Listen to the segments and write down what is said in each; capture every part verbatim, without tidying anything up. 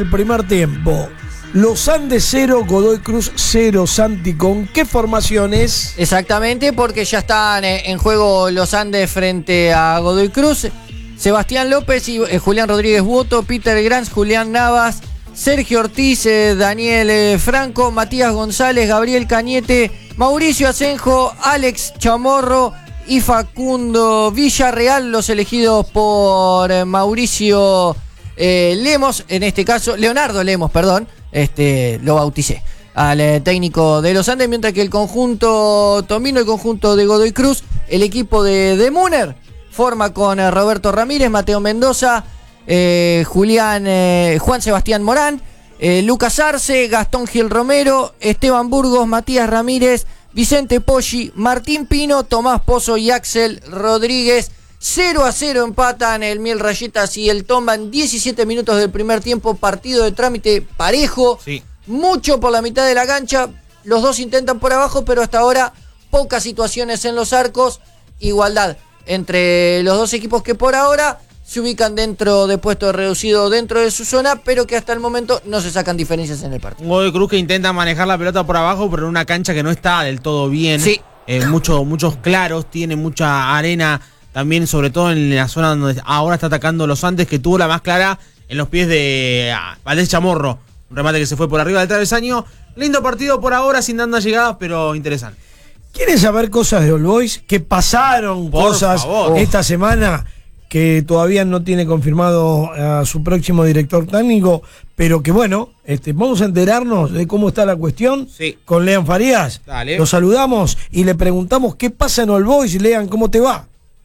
El primer tiempo. Los Andes cero, Godoy Cruz cero. Santi, ¿con qué formaciones? Exactamente, porque ya están en juego los Andes frente a Godoy Cruz. Sebastián López y eh, Julián Rodríguez Buoto, Peter Grans, Julián Navas, Sergio Ortiz, eh, Daniel eh, Franco, Matías González, Gabriel Cañete, Mauricio Asenjo, Alex Chamorro y Facundo Villarreal, los elegidos por eh, Mauricio eh, Lemos, en este caso, Leonardo Lemos, perdón, este lo bauticé, al eh, técnico de los Andes, mientras que el conjunto Tomino, el conjunto de Godoy Cruz, el equipo de, de Muner, forma con eh, Roberto Ramírez, Mateo Mendoza, eh, Julián, eh, Juan Sebastián Morán, eh, Lucas Arce, Gastón Gil Romero, Esteban Burgos, Matías Ramírez, Vicente Poggi, Martín Pino, Tomás Pozo y Axel Rodríguez. cero a cero empatan el Miel Rayetas y el Tomba en diecisiete minutos del primer tiempo. Partido de trámite parejo, sí. Mucho por la mitad de la cancha. Los dos intentan por abajo, pero hasta ahora pocas situaciones en los arcos. Igualdad entre los dos equipos que por ahora se ubican dentro de puesto reducido dentro de su zona, pero que hasta el momento no se sacan diferencias en el partido. Godoy Cruz que intenta manejar la pelota por abajo, pero en una cancha que no está del todo bien. Sí. Eh, mucho, muchos claros, tiene mucha arena, también sobre todo en la zona donde ahora está atacando los Andes, que tuvo la más clara en los pies de ah, Valdés Chamorro. Un remate que se fue por arriba del travesaño. Lindo partido por ahora, sin tantas llegadas, pero interesante. ¿Quieres saber cosas de All Boys? Que pasaron Por cosas favor. esta semana, que todavía no tiene confirmado a su próximo director técnico, pero que bueno, este, vamos a enterarnos de cómo está la cuestión Sí. con Lean Farías. Dale. Lo saludamos y le preguntamos qué pasa en All Boys. Lean, ¿cómo te va?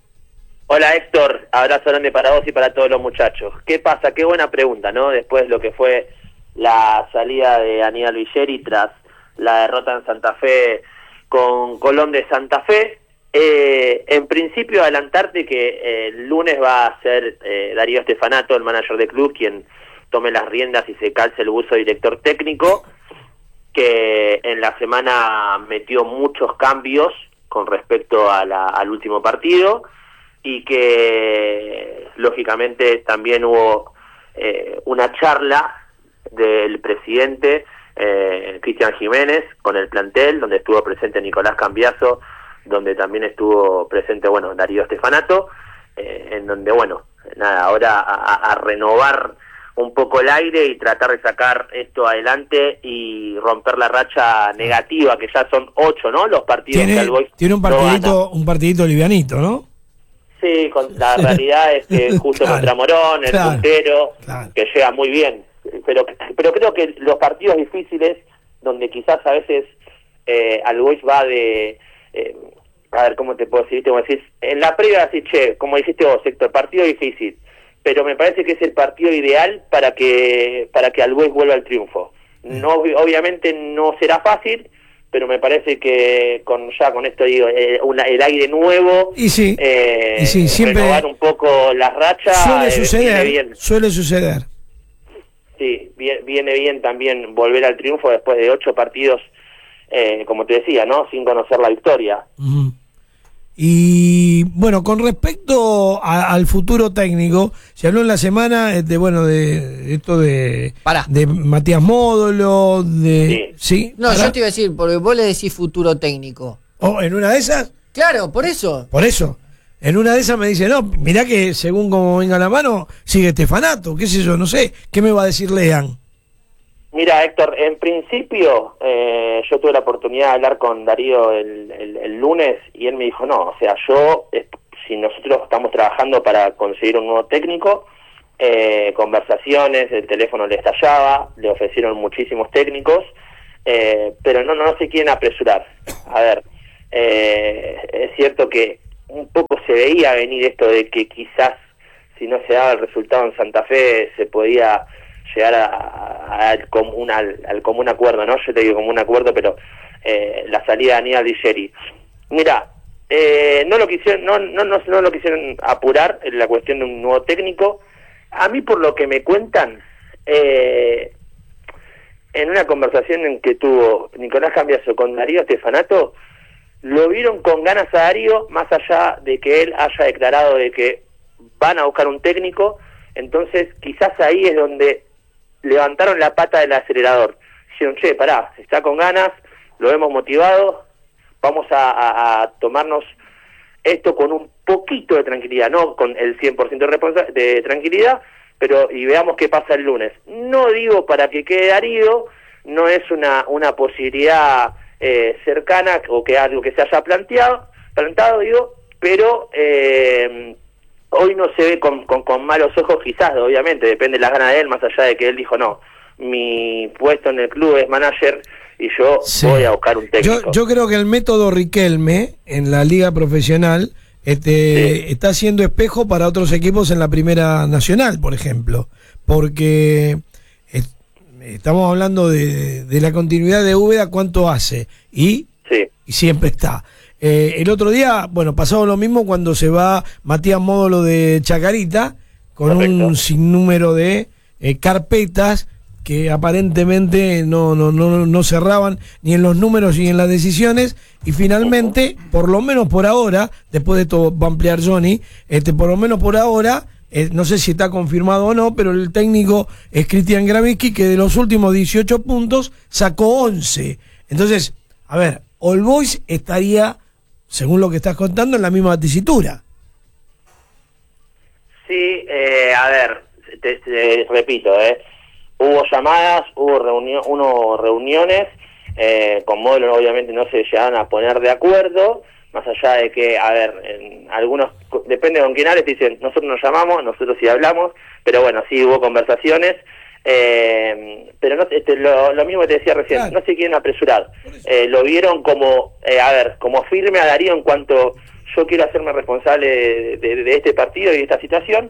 Hola Héctor, abrazo grande para vos y para todos los muchachos. ¿Qué pasa? Qué buena pregunta, ¿no? Después de lo que fue la salida de Aníbal Villeri tras la derrota en Santa Fe con Colón de Santa Fe. Eh, en principio adelantarte que eh, el lunes va a ser eh, Darío Stefanato, el manager del club, quien tome las riendas y se calce el buzo de director técnico, que en la semana metió muchos cambios con respecto a la, al último partido y que lógicamente también hubo eh, una charla del presidente eh, Cristian Jiménez con el plantel, donde estuvo presente Nicolás Cambiaso, donde también estuvo presente, bueno, Darío Stefanato, eh, en donde, bueno, nada, ahora a, a renovar un poco el aire y tratar de sacar esto adelante y romper la racha negativa, que ya son ocho, ¿no? Los partidos Tiene, que el Boys tiene un no partidito, gana. un partidito livianito, ¿no? Sí, con, la realidad es que justo Claro, contra Morón, el claro, puntero, claro. que llega muy bien. Pero pero creo que los partidos difíciles, donde quizás a veces eh, al Boys va de... Eh, a ver, ¿cómo te puedo decir? Te voy a decir, en la previa decís, che, como dijiste vos, Héctor, partido difícil, pero me parece que es el partido ideal para que para que al Boys vuelva al triunfo. No, obviamente no será fácil, pero me parece que con ya con esto digo eh, una, el aire nuevo, Y sí, eh, y sí, siempre renovar un poco las rachas, suele eh, suceder, viene bien. suele suceder. Sí, viene, viene bien también volver al triunfo después de ocho partidos, eh, como te decía, ¿no? Sin conocer la victoria. Uh-huh. Y bueno, con respecto a, al futuro técnico, se habló en la semana de bueno de esto de Pará. de Matías Módulo, de Sí. sí, No, pará. yo te iba a decir, porque vos le decís futuro técnico. Oh, en una de esas, Claro, por eso. por eso, en una de esas me dice, no, mirá que según como venga la mano, sigue Stefanato, qué sé yo, no sé, ¿qué me va a decir Lean? Mira, Héctor, en principio eh, yo tuve la oportunidad de hablar con Darío el, el, el lunes y él me dijo, no, o sea, yo, eh, si nosotros estamos trabajando para conseguir un nuevo técnico, eh, conversaciones, el teléfono le estallaba, le ofrecieron muchísimos técnicos, eh, pero no, no se quieren apresurar. A ver, eh, es cierto que un poco se veía venir esto de que quizás si no se daba el resultado en Santa Fe se podía llegar a, a, al, común, al, al común acuerdo, ¿no? Yo te digo común acuerdo, pero eh, la salida de Aníbal Villeri. Mira, eh, no lo quisieron, no, no, no, no lo quisieron apurar en la cuestión de un nuevo técnico. A mí, por lo que me cuentan, eh, en una conversación en que tuvo Nicolás Cambiaso con Darío Stefanato, lo vieron con ganas a Darío, más allá de que él haya declarado de que van a buscar un técnico. Entonces quizás ahí es donde levantaron la pata del acelerador. Dijeron, che, pará, está con ganas, lo hemos motivado, vamos a, a, a tomarnos esto con un poquito de tranquilidad, no con el cien por ciento de, responsa- de tranquilidad, pero y veamos qué pasa el lunes. No digo para que quede Darío, no es una, una posibilidad eh, cercana o que algo que se haya planteado, plantado, digo, pero eh, hoy no se ve con, con, con malos ojos, quizás, obviamente, depende de las ganas de él, más allá de que él dijo, no, mi puesto en el club es manager y yo Sí. voy a buscar un técnico. Yo, yo creo que el método Riquelme en la liga profesional este, Sí. está siendo espejo para otros equipos en la Primera Nacional, por ejemplo, porque es- estamos hablando de, de la continuidad de Úbeda, cuánto hace, y, Sí, y siempre está. Eh, el otro día, bueno, pasaba lo mismo cuando se va Matías Módolo de Chacarita, con Correcto. un sinnúmero de eh, carpetas que aparentemente no, no, no, no cerraban ni en los números ni en las decisiones, y finalmente, por lo menos por ahora, después de esto va a ampliar Johnny, este, por lo menos por ahora, eh, no sé si está confirmado o no, pero el técnico es Cristian Gravitsky, que de los últimos dieciocho puntos sacó once. Entonces, a ver, All Boys estaría, según lo que estás contando, en la misma tesitura. sí, eh, a ver, te, te repito, eh, hubo llamadas, hubo reunión, uno reuniones, eh, con Módulo obviamente no se llegaron a poner de acuerdo, más allá de que, a ver, en algunos, depende con quién hables, te dicen, nosotros nos llamamos, nosotros sí hablamos, pero bueno, sí hubo conversaciones, eh, pero no, este, lo, lo mismo que te decía recién, Claro. no se quieren apresurar, eh, lo vieron como, eh, a ver, como firme a Darío en cuanto yo quiero hacerme responsable de, de, de este partido y de esta situación,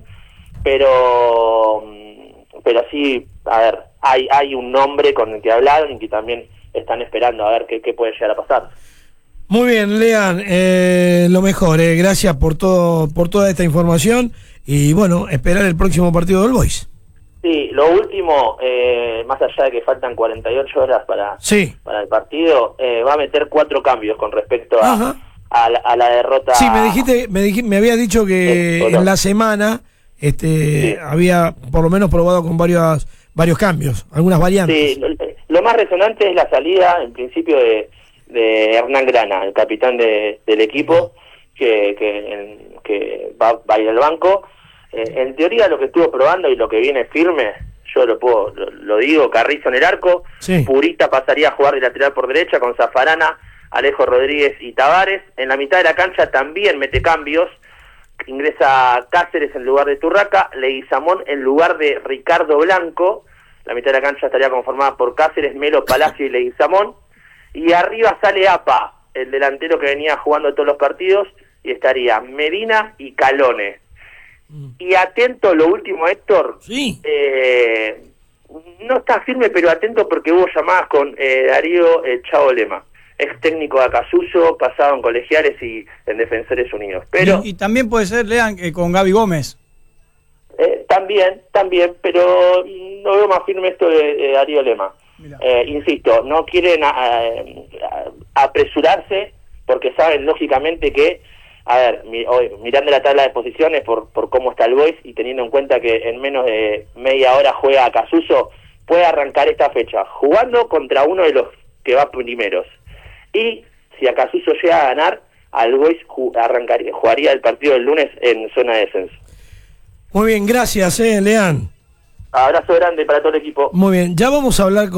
pero pero sí, a ver, hay hay un nombre con el que hablaron y que también están esperando a ver qué, qué puede llegar a pasar. Muy bien, Lean, eh, lo mejor, eh, gracias por todo, por toda esta información, y bueno, esperar el próximo partido del Boys. Sí, lo último, eh, más allá de que faltan cuarenta y ocho horas para, Sí. para el partido, eh, va a meter cuatro cambios con respecto a, Ajá. a, la, a la derrota. Sí, me dijiste, me dijiste, me había dicho que Sí, hola. en la semana este Sí. había por lo menos probado con varios varios cambios, algunas variantes. Sí, lo, lo más resonante es la salida, en principio, de, de Hernán Grana, el capitán de, del equipo, que, que, en- que va, va a ir al banco. Eh, en teoría, lo que estuvo probando y lo que viene firme, yo lo puedo lo, lo digo, Carrizo en el arco, Sí. Purita pasaría a jugar de lateral por derecha con Zafarana, Alejo Rodríguez y Tavares. En la mitad de la cancha también mete cambios, ingresa Cáceres en lugar de Turraca, Leguizamón en lugar de Ricardo Blanco. La mitad de la cancha estaría conformada por Cáceres, Melo, Palacio y Leguizamón. Y arriba sale Apa, el delantero que venía jugando todos los partidos, y estaría Medina y Calone. Y atento, lo último, Héctor, Sí. eh, no está firme, pero atento porque hubo llamadas con eh, Darío eh, Chavo Lema, ex técnico de Acasuso, pasado en Colegiales y en Defensores Unidos. Pero y, y también puede ser, Lean, eh, con Gaby Gómez. eh, también, también, pero mm, no veo más firme esto de, de Darío Lema. Mirá. Eh, insisto, no quieren a- a- a- apresurarse porque saben lógicamente que, a ver, mi- hoy, mirando la tabla de posiciones por, por cómo está el Boys y teniendo en cuenta que en menos de media hora juega Acasuso, puede arrancar esta fecha jugando contra uno de los que va primeros. Y si Acasuso llega a ganar, al Boys ju- arrancaría, jugaría el partido del lunes en zona de descenso. Muy bien, gracias, eh, Lean. Abrazo grande para todo el equipo. Muy bien, ya vamos a hablar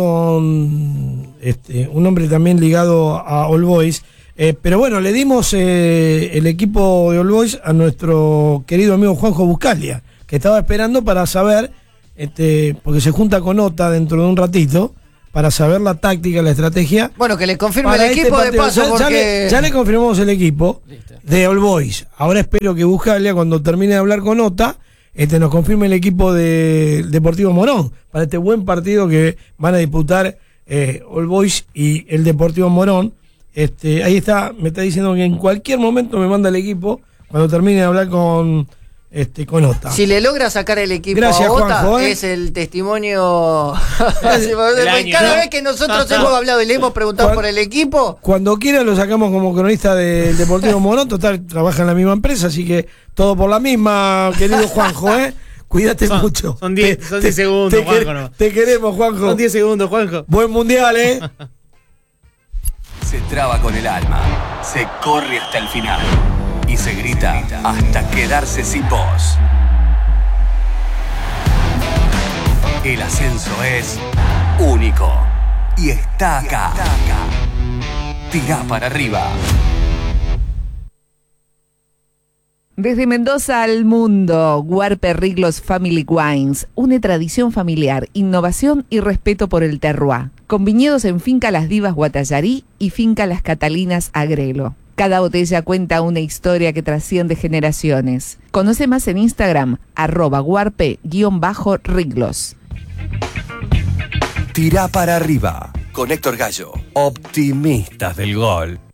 con este, un hombre también ligado a All Boys, eh, pero bueno, le dimos eh, el equipo de All Boys a nuestro querido amigo Juanjo Buscalia, que estaba esperando para saber, este, porque se junta con Ota dentro de un ratito, para saber la táctica, la estrategia. Bueno, que le confirme Para el este equipo de partido. paso Ya- ya, porque... le, ya le confirmamos el equipo Listo. de All Boys. Ahora espero que Buscalia, cuando termine de hablar con Ota, este, nos confirme el equipo de Deportivo Morón para este buen partido que van a disputar eh, All Boys y el Deportivo Morón. Este, ahí está, me está diciendo que en cualquier momento me manda el equipo cuando termine de hablar con este con Ota. Si le logra sacar el equipo Gracias, a Ota, Juanjo, ¿eh? es el testimonio. Sí, Del año, cada ¿no? vez que nosotros hemos hablado y le hemos preguntado Cuan- por el equipo, Cuando quiera lo sacamos como cronista del Deportivo Morón, total, trabaja en la misma empresa, así que todo por la misma, querido Juanjo, ¿eh? Cuídate Son- mucho. son diez- Te- son te- diez segundos, te, Juanjo, quer- no. te queremos, Juanjo. Son diez segundos, Juanjo. Buen mundial, ¿eh? Se traba con el alma, se corre hasta el final y se grita hasta quedarse sin voz. El ascenso es único y está acá. Tirá para arriba. Desde Mendoza al mundo, Guarpe Riglos Family Wines une tradición familiar, innovación y respeto por el terroir. Con viñedos en Finca Las Divas Guatallarí y Finca Las Catalinas Agrelo. Cada botella cuenta una historia que trasciende generaciones. Conoce más en Instagram, arroba guarpe-riglos. Tirá para arriba con Héctor Gallo, optimistas del gol.